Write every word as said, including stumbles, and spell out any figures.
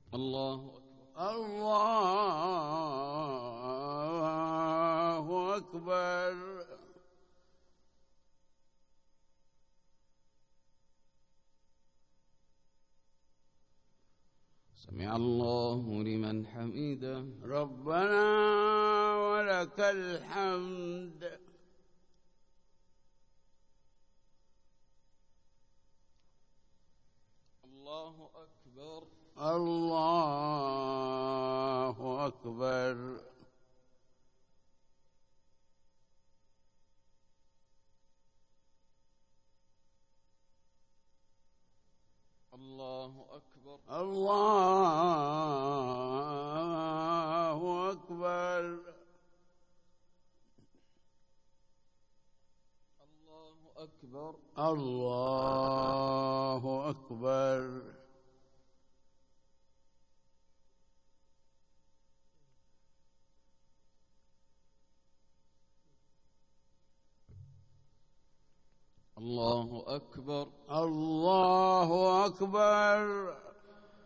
الله الله أكبر. سمع الله لمن حمده. ربنا ولك الحمد. الله أكبر. الله أكبر. الله أكبر. الله أكبر. الله أكبر. الله أكبر. الله أكبر. الله أكبر.